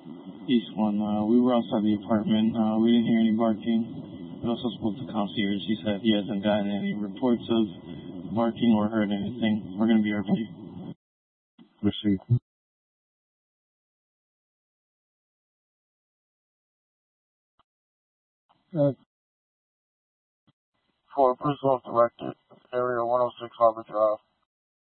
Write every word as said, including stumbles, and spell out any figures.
East one. Uh, we were outside the apartment. Uh, we didn't hear any barking. We also spoke to the concierge. He said he hasn't gotten any reports of barking or heard anything. We're going to be R P. Received. Uh, for Prison Directed, Area one oh six Harvard Drive.